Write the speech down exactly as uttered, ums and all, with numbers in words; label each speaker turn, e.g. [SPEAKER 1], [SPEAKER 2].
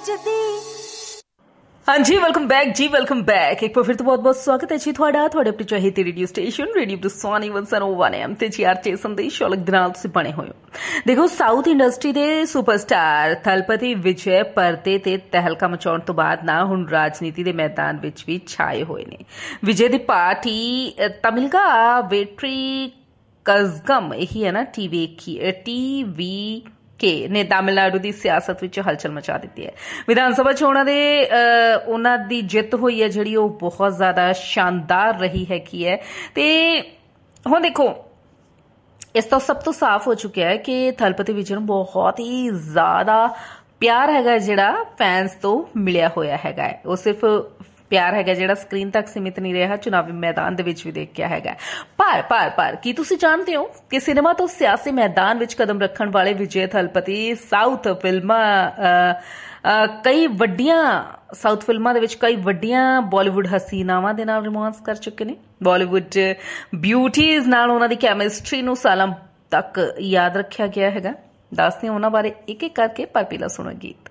[SPEAKER 1] ਵੱਜਦੀ।
[SPEAKER 2] हाँ जी, welcome back जी, welcome back. एक बार फिर तो बहुत बहुत स्वागत है जी ਤੁਹਾਡਾ ਤੁਹਾਡੇ ਆਪਣੀ ਚਾਹੀਦੀ ਰੇਡੀਓ ਸਟੇਸ਼ਨ ਰੇਡੀਓ ਬਰਸਾਨੀ ਇੱਕ ਸੌ ਇੱਕ ਐਮ ਤੇ ਜੀ ਆਰ ਚੇ ਸੰਦੇਸ਼ ਸ਼ੌਲਕ ਦੇ ਨਾਲ ਤੁਸੀਂ ਬਣੇ ਹੋਏ ਹੋ। ਦੇਖੋ, ਸਾਊਥ ਇੰਡਸਟਰੀ ਦੇ ਸੁਪਰਸਟਾਰ ਥਲਪਤੀ ਵਿਜੇ ਪਰਦੇ ਤੇ ਤਹਿਲਕਾ ਮਚਾਉਣ ਤੋਂ ਬਾਅਦ ਨਾ ਹੁਣ ਰਾਜਨੀਤੀ ਦੇ ਮੈਦਾਨ ਵਿੱਚ ਵੀ ਛਾਏ ਹੋਏ ਨੇ। ਵਿਜੇ ਦੀ ਪਾਰਟੀ ਤਮਿਲਕਾ ਵੇਟਰੀ ਕਜ਼ਗਮ ਇਹੀ ਹੈ ਨਾ ਟੀਵੀ ਟੀਵੀ के ने तमिलनाडु की सियासत विच हलचल मचा दी है। विधान सभा चोणां दे उन्हां दी जित होई है जिहड़ी ओह बहुत ज्यादा शानदार रही हैगी है। ते हुण देखो, इस तो सब तो साफ हो चुका है कि थलपति विजय नूं बहुत ही ज्यादा प्यार हैगा जिहड़ा फैंस तो मिलिया होया हैगा। ओह सिर्फ प्यार हैगा जिहड़ा स्क्रीन तक सीमित नहीं रहा, चुनावी मैदान दे विच भी देखिया हैगा। पर पर पर की तुसीं जानते हो कि सिनेमा तो सियासी मैदान विच कदम रखण वाले विजय थलपति साउथ फिल्मां कई वड्डियां साउथ फिल्मां दे विच कई वड्डियां बॉलीवुड हसीनावां दे नाल रोमांस कर चुके ने। बॉलीवुड ब्यूटीज नाल उन्हां दी कैमिस्ट्री नूं सालां तक याद रखिया गया हैगा। दसदे उन्हां बारे एक एक करके पर पहला सुणो गीत।